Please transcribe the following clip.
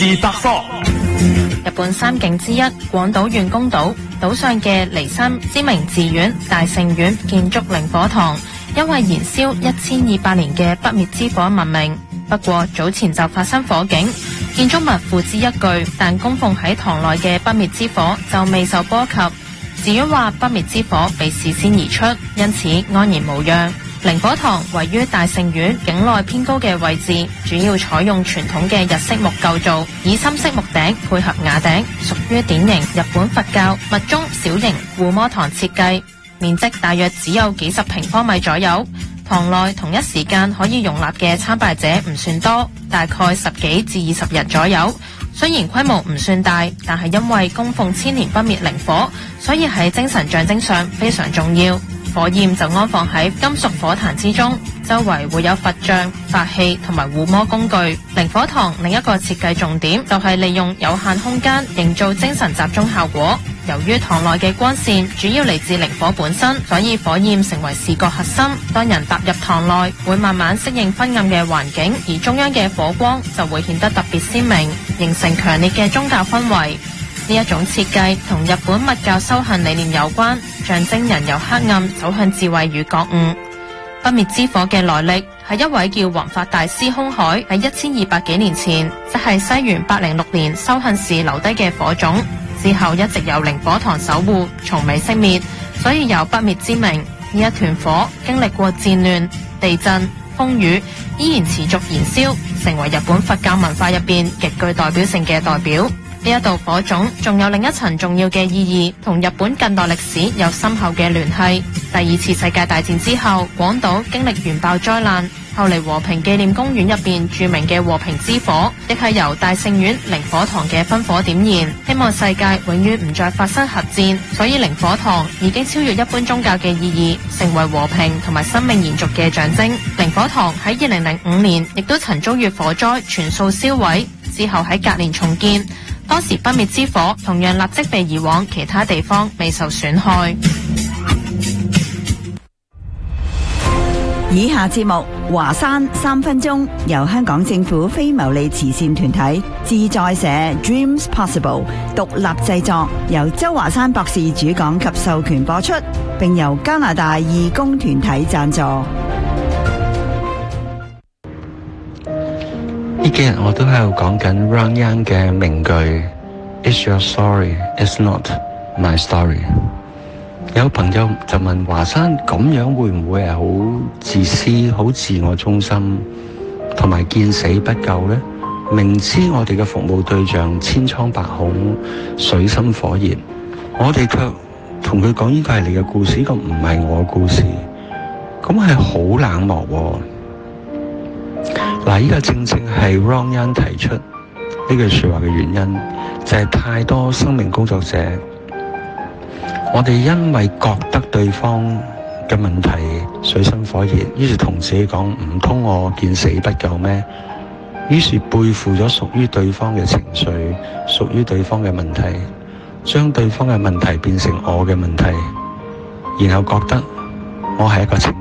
百科。 日本三景之一廣島縣宮島，島上嘅離山知名寺院大聖院建築靈火堂，因為燃燒1200年嘅不滅之火聞名。不過早前就發生火警，建築物付之一炬，但供奉喺堂內嘅不滅之火就未受波及。寺院話不滅之火被事先移出，因此安然無恙。靈火堂位於大聖院境內偏高嘅位置，主要採用傳統嘅日式木構造，以深色木頂配合瓦頂，屬於典型日本佛教密宗小型護摩堂設計，面積大約只有幾十平方米左右。堂內同一時間可以容納嘅參拜者唔算多，大概10幾至20人左右。雖然規模唔算大，但係因為供奉千年不滅靈火，所以喺精神象徵上非常重要。火焰就安放喺金屬火壇之中，周圍會有佛像、法器同埋護摩工具。靈火堂另一個設計重點就係利用有限空間營造精神集中效果。由於堂內嘅光線主要嚟自靈火本身，所以火焰成為視覺核心。當人踏入堂內，會慢慢適應昏暗嘅環境，而中央嘅火光就會顯得特別鮮明，形成強烈嘅宗教氛圍。呢一種設計同日本密教修行理念有關，象徵人由黑暗走向智慧與覺悟。不滅之火嘅來歷係一位叫弘法大師空海喺1200幾年前，即係西元806年修行時留低嘅火種，之後一直由靈火堂守護，從未熄滅，所以有不滅之名。呢一團火經歷過戰亂、地震、風雨，依然持續燃燒，成為日本佛教文化入邊極具代表性嘅代表。呢一道火種仲有另一層重要嘅意義，同日本近代歷史有深厚嘅聯繫。第二次世界大戰之後，廣島經歷原爆災難，後嚟和平紀念公園入邊著名嘅和平之火，亦係由大聖院靈火堂嘅分火點燃，希望世界永遠唔再發生核戰。所以靈火堂已經超越一般宗教嘅意義，成為和平同埋生命延續嘅象徵。靈火堂喺2005年亦都曾遭遇火災，全數燒毀，之後喺隔年重建。當時不滅之火同樣立即被移往其他地方，未受損害。 以下節目華山3分鐘，由香港政府非牟利慈善團體自在社 Dreams Possible 獨立製作，由周華山博士主講及授權播出，並由加拿大義工團體贊助。 呢幾日我都喺度講緊 Ron Young 嘅名句 It's your story, it's not my story。 有朋友就問華山，咁樣會唔會係好自私、好自我中心同埋見死不救呢？明知我哋嘅服務對象千瘡百孔、水深火熱，我哋卻同佢講呢個係你嘅故事，呢個唔係我嘅故事，咁係好冷漠喎。嗱，呢個正正係 Ron Young 提出呢句說話嘅原因，就係太多生命工作者，我哋因為覺得對方嘅問題水深火熱，於是同自己講，唔通我見死不救咩？於是背負咗屬於對方嘅情緒，屬於對方嘅問題，將對方嘅問題變成我嘅問題，然後覺得我係一個拯